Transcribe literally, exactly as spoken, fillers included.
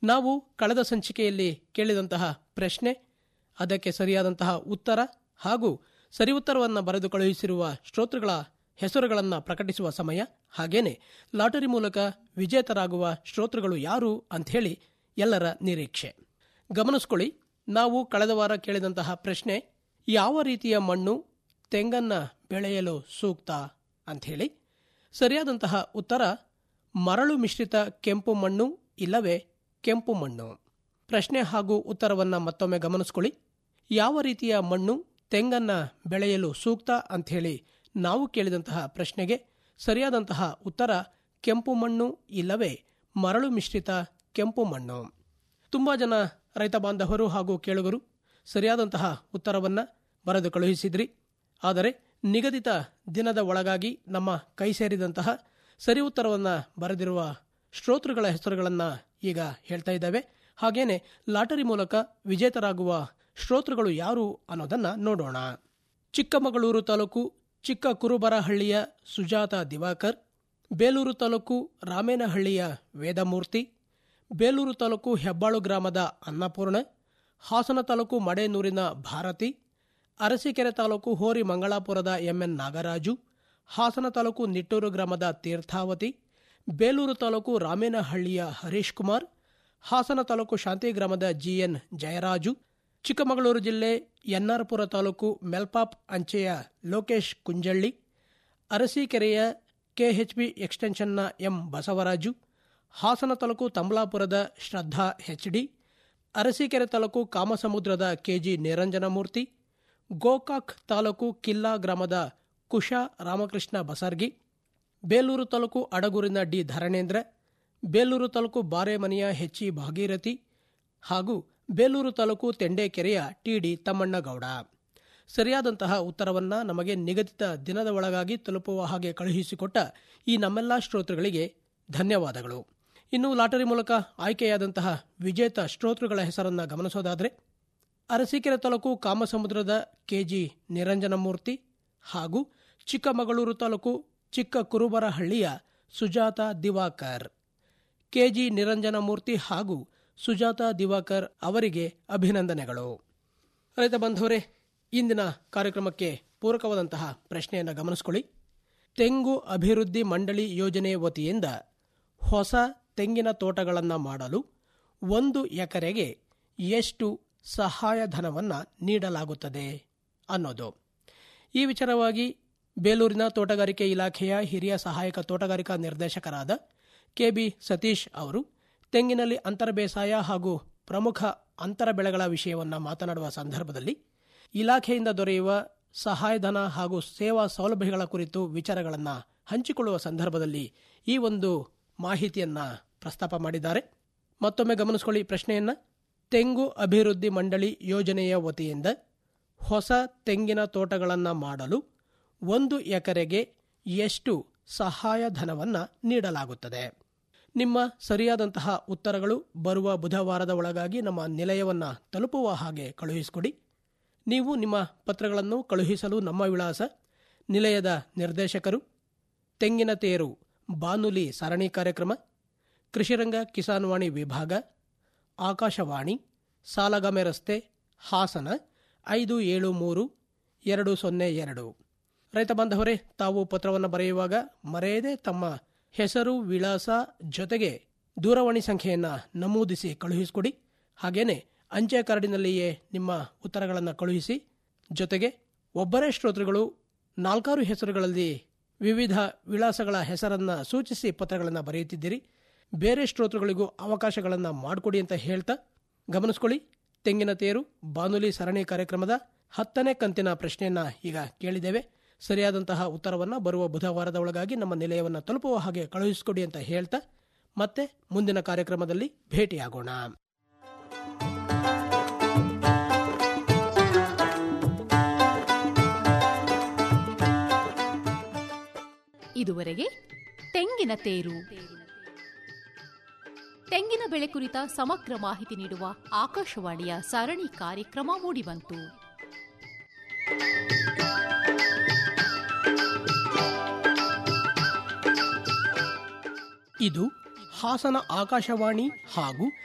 ನಾವು ಕಳೆದ ಸಂಚಿಕೆಯಲ್ಲಿ ಕೇಳಿದಂತಹ ಪ್ರಶ್ನೆ, ಅದಕ್ಕೆ ಸರಿಯಾದಂತಹ ಉತ್ತರ ಹಾಗೂ ಸರಿ ಉತ್ತರವನ್ನು ಬರೆದು ಕಳುಹಿಸಿರುವ ಶ್ರೋತೃಗಳ ಹೆಸರುಗಳನ್ನು ಪ್ರಕಟಿಸುವ ಸಮಯ, ಹಾಗೇನೆ ಲಾಟರಿ ಮೂಲಕ ವಿಜೇತರಾಗುವ ಶ್ರೋತೃಗಳು ಯಾರು ಅಂತ ಹೇಳಿ ಎಲ್ಲರ ನಿರೀಕ್ಷೆ. ಗಮನಿಸ್ಕೊಳ್ಳಿ, ನಾವು ಕಳೆದ ವಾರ ಕೇಳಿದಂತಹ ಪ್ರಶ್ನೆ, ಯಾವ ರೀತಿಯ ಮಣ್ಣು ತೆಂಗನ್ನ ಬೆಳೆಯಲು ಸೂಕ್ತ ಅಂಥೇಳಿ. ಸರಿಯಾದಂತಹ ಉತ್ತರ ಮರಳು ಮಿಶ್ರಿತ ಕೆಂಪು ಮಣ್ಣು ಇಲ್ಲವೇ ಕೆಂಪು ಮಣ್ಣು. ಪ್ರಶ್ನೆ ಹಾಗೂ ಉತ್ತರವನ್ನು ಮತ್ತೊಮ್ಮೆ ಗಮನಿಸ್ಕೊಳ್ಳಿ. ಯಾವ ರೀತಿಯ ಮಣ್ಣು ತೆಂಗನ್ನ ಬೆಳೆಯಲು ಸೂಕ್ತ ಅಂಥೇಳಿ ನಾವು ಕೇಳಿದಂತಹ ಪ್ರಶ್ನೆಗೆ ಸರಿಯಾದಂತಹ ಉತ್ತರ ಕೆಂಪು ಮಣ್ಣು ಇಲ್ಲವೇ ಮರಳು ಮಿಶ್ರಿತ ಕೆಂಪು ಮಣ್ಣು. ತುಂಬ ಜನ ರೈತ ಬಾಂಧವರು ಹಾಗೂ ಕೇಳುಗರು ಸರಿಯಾದಂತಹ ಉತ್ತರವನ್ನು ಬರೆದು ಕಳುಹಿಸಿದ್ರಿ. ಆದರೆ ನಿಗದಿತ ದಿನದ ಒಳಗಾಗಿ ನಮ್ಮ ಕೈ ಸೇರಿದಂತಹ ಸರಿ ಉತ್ತರವನ್ನು ಬರೆದಿರುವ ಶ್ರೋತೃಗಳ ಹೆಸರುಗಳನ್ನು ಈಗ ಹೇಳ್ತಾ ಇದ್ದಾವೆ. ಹಾಗೇನೆ ಲಾಟರಿ ಮೂಲಕ ವಿಜೇತರಾಗುವ ಶ್ರೋತೃಗಳು ಯಾರು ಅನ್ನೋದನ್ನು ನೋಡೋಣ. ಚಿಕ್ಕಮಗಳೂರು ತಾಲೂಕು ಚಿಕ್ಕ ಕುರುಬರಹಳ್ಳಿಯ ಸುಜಾತ ದಿವಾಕರ್, ಬೇಲೂರು ತಾಲೂಕು ರಾಮೇನಹಳ್ಳಿಯ ವೇದಮೂರ್ತಿ, ಬೇಲೂರು ತಾಲೂಕು ಹೆಬ್ಬಾಳು ಗ್ರಾಮದ ಅನ್ನಪೂರ್ಣ, ಹಾಸನ ತಾಲೂಕು ಮಡೇನೂರಿನ ಭಾರತಿ, ಅರಸೀಕೆರೆ ತಾಲೂಕು ಹೋರಿ ಮಂಗಳಾಪುರದ ಎಂಎನ್ ನಾಗರಾಜು, ಹಾಸನ ತಾಲೂಕು ನಿಟ್ಟೂರು ಗ್ರಾಮದ ತೀರ್ಥಾವತಿ, ಬೇಲೂರು ತಾಲೂಕು ರಾಮೇನಹಳ್ಳಿಯ ಹರೀಶ್ ಕುಮಾರ್, ಹಾಸನ ತಾಲೂಕು ಶಾಂತಿ ಗ್ರಾಮದ ಜಿಎನ್ ಜಯರಾಜು, ಚಿಕ್ಕಮಗಳೂರು ಜಿಲ್ಲೆ ಎನ್ನಾರ್ಪುರ ತಾಲೂಕು ಮೆಲ್ಪಾಪ್ ಅಂಚೆಯ ಲೋಕೇಶ್ ಕುಂಜಳ್ಳಿ, ಅರಸೀಕೆರೆಯ ಕೆಎಚ್ಬಿ ಎಕ್ಸ್ಟೆನ್ಷನ್ನ ಎಂ ಬಸವರಾಜು, ಹಾಸನ ತಾಲೂಕು ತಂಬಲಾಪುರದ ಶ್ರದ್ಧಾ ಎಚ್ಡಿ, ಅರಸೀಕೆರೆ ತಾಲೂಕು ಕಾಮಸಮುದ್ರದ ಕೆಜಿ ನಿರಂಜನಮೂರ್ತಿ, ಗೋಕಾಕ್ ತಾಲೂಕು ಕಿಲ್ಲಾ ಗ್ರಾಮದ ಕುಶಾ ರಾಮಕೃಷ್ಣ ಬಸರ್ಗಿ, ಬೇಲೂರು ತಾಲೂಕು ಅಡಗೂರಿನ ಡಿ ಧರಣೇಂದ್ರ, ಬೇಲೂರು ತಾಲೂಕು ಬಾರೆಮನೆಯ ಹೆಚ್ಇ ಭಾಗೀರಥಿ ಹಾಗೂ ಬೇಲೂರು ತಾಲೂಕು ತೆಂಡೇಕೆರೆಯ ಟಿಡಿ ತಮ್ಮಣ್ಣಗೌಡ. ಸರಿಯಾದಂತಹ ಉತ್ತರವನ್ನು ನಮಗೆ ನಿಗದಿತ ದಿನದ ಒಳಗಾಗಿ ತಲುಪುವ ಹಾಗೆ ಕಳುಹಿಸಿಕೊಟ್ಟ ಈ ನಮ್ಮೆಲ್ಲ ಶ್ರೋತೃಗಳಿಗೆ ಧನ್ಯವಾದಗಳು. ಇನ್ನು ಲಾಟರಿ ಮೂಲಕ ಆಯ್ಕೆಯಾದಂತಹ ವಿಜೇತ ಶ್ರೋತೃಗಳ ಹೆಸರನ್ನು ಗಮನಿಸೋದಾದರೆ, ಅರಸೀಕೆರೆ ತಾಲೂಕು ಕಾಮಸಮುದ್ರದ ಕೆಜಿ ನಿರಂಜನಮೂರ್ತಿ ಹಾಗೂ ಚಿಕ್ಕಮಗಳೂರು ತಾಲೂಕು ಚಿಕ್ಕ ಕುರುಬರಹಳ್ಳಿಯ ಸುಜಾತ ದಿವಾಕರ್. ಕೆಜಿ ನಿರಂಜನಮೂರ್ತಿ ಹಾಗೂ ಸುಜಾತ ದಿವಾಕರ್ ಅವರಿಗೆ ಅಭಿನಂದನೆಗಳು. ರೈತ ಬಂಧುವರೇ, ಇಂದಿನ ಕಾರ್ಯಕ್ರಮಕ್ಕೆ ಪೂರಕವಾದಂತಹ ಪ್ರಶ್ನೆಯನ್ನು ಗಮನಿಸಿಕೊಳ್ಳಿ. ತೆಂಗು ಅಭಿವೃದ್ಧಿ ಮಂಡಳಿ ಯೋಜನೆ ವತಿಯಿಂದ ಹೊಸ ತೆಂಗಿನ ತೋಟಗಳನ್ನು ಮಾಡಲು ಒಂದು ಎಕರೆಗೆ ಎಷ್ಟು ಸಹಾಯಧನವನ್ನು ನೀಡಲಾಗುತ್ತದೆ ಅನ್ನೋದು. ಈ ವಿಚಾರವಾಗಿ ಬೇಲೂರಿನ ತೋಟಗಾರಿಕೆ ಇಲಾಖೆಯ ಹಿರಿಯ ಸಹಾಯಕ ತೋಟಗಾರಿಕಾ ನಿರ್ದೇಶಕರಾದ ಕೆ ಬಿ ಸತೀಶ್ ಅವರು ತೆಂಗಿನಲ್ಲಿ ಅಂತರ ಬೇಸಾಯ ಹಾಗೂ ಪ್ರಮುಖ ಅಂತರ ಬೆಳೆಗಳ ವಿಷಯವನ್ನು ಮಾತನಾಡುವ ಸಂದರ್ಭದಲ್ಲಿ ಇಲಾಖೆಯಿಂದ ದೊರೆಯುವ ಸಹಾಯಧನ ಹಾಗೂ ಸೇವಾ ಸೌಲಭ್ಯಗಳ ಕುರಿತು ವಿಚಾರಗಳನ್ನು ಹಂಚಿಕೊಳ್ಳುವ ಸಂದರ್ಭದಲ್ಲಿ ಈ ಒಂದು ಮಾಹಿತಿಯನ್ನು ಪ್ರಸ್ತಾಪ ಮಾಡಿದ್ದಾರೆ. ಮತ್ತೊಮ್ಮೆ ಗಮನಿಸಿಕೊಳ್ಳಿ ಪ್ರಶ್ನೆಯನ್ನು. ತೆಂಗು ಅಭಿವೃದ್ಧಿ ಮಂಡಳಿ ಯೋಜನೆಯ ವತಿಯಿಂದ ಹೊಸ ತೆಂಗಿನ ತೋಟಗಳನ್ನು ಮಾಡಲು ಒಂದು ಎಕರೆಗೆ ಎಷ್ಟು ಸಹಾಯಧನವನ್ನು ನೀಡಲಾಗುತ್ತದೆ? ನಿಮ್ಮ ಸರಿಯಾದಂತಹ ಉತ್ತರಗಳು ಬರುವ ಬುಧವಾರದ ಒಳಗಾಗಿ ನಮ್ಮ ನಿಲಯವನ್ನು ತಲುಪುವ ಹಾಗೆ ಕಳುಹಿಸಿಕೊಡಿ. ನೀವು ನಿಮ್ಮ ಪತ್ರಗಳನ್ನು ಕಳುಹಿಸಲು ನಮ್ಮ ವಿಳಾಸ: ನಿಲಯದ ನಿರ್ದೇಶಕರು, ತೆಂಗಿನ ತೇರು ಬಾನುಲಿ ಸರಣಿ ಕಾರ್ಯಕ್ರಮ, ಕೃಷಿರಂಗ ಕಿಸಾನ್ವಾಣಿ ವಿಭಾಗ, ಆಕಾಶವಾಣಿ, ಸಾಲಗಾಮೆ ರಸ್ತೆ, ಹಾಸನ ಐದು ಏಳು ಮೂರು ಎರಡು ಸೊನ್ನೆ ಎರಡು. ರೈತ ಬಾಂಧವರೇ, ತಾವು ಪತ್ರವನ್ನು ಬರೆಯುವಾಗ ಮರೆಯದೆ ತಮ್ಮ ಹೆಸರು, ವಿಳಾಸ ಜೊತೆಗೆ ದೂರವಾಣಿ ಸಂಖ್ಯೆಯನ್ನು ನಮೂದಿಸಿ ಕಳುಹಿಸಿಕೊಡಿ. ಹಾಗೇನೆ ಅಂಚೆ ಕಾರ್ಡಿನಲ್ಲಿಯೇ ನಿಮ್ಮ ಉತ್ತರಗಳನ್ನು ಕಳುಹಿಸಿ. ಜೊತೆಗೆ ಒಬ್ಬರೇ ಶ್ರೋತೃಗಳು ನಾಲ್ಕಾರು ಹೆಸರುಗಳಲ್ಲಿ ವಿವಿಧ ವಿಳಾಸಗಳ ಹೆಸರನ್ನು ಸೂಚಿಸಿ ಪತ್ರಗಳನ್ನು ಬರೆಯುತ್ತಿದ್ದೀರಿ. ಬೇರೆ ಶ್ರೋತೃಗಳಿಗೂ ಅವಕಾಶಗಳನ್ನು ಮಾಡಿಕೊಡಿ ಅಂತ ಹೇಳ್ತಾ, ಗಮನಿಸ್ಕೊಳ್ಳಿ, ತೆಂಗಿನ ತೇರು ಬಾನುಲಿ ಸರಣಿ ಕಾರ್ಯಕ್ರಮದ ಹತ್ತನೇ ಕಂತಿನ ಪ್ರಶ್ನೆಯನ್ನು ಈಗ ಕೇಳಿದ್ದೇವೆ. ಸರಿಯಾದಂತಹ ಉತ್ತರವನ್ನು ಬರುವ ಬುಧವಾರದ ಒಳಗಾಗಿ ನಮ್ಮ ನಿಲಯವನ್ನು ತಲುಪುವ ಹಾಗೆ ಕಳುಹಿಸಿಕೊಡಿ ಅಂತ ಹೇಳ್ತಾ ಮತ್ತೆ ಮುಂದಿನ ಕಾರ್ಯಕ್ರಮದಲ್ಲಿ ಭೇಟಿಯಾಗೋಣ. ಇದುವರೆಗೆ ತೆಂಗಿನ ತೇರು, ತೆಂಗಿನ ಬೆಳೆ ಕುರಿತ ಸಮಗ್ರ ಮಾಹಿತಿ ನೀಡುವ ಆಕಾಶವಾಣಿಯ ಸರಣಿ ಕಾರ್ಯಕ್ರಮ ಮೂಡಿಬಂತು. ಇದು ಹಾಸನ ಆಕಾಶವಾಣಿ ಹಾಗೂ